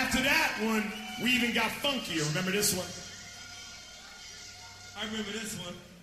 after that one, we even got funkier. Remember this one? I remember this one.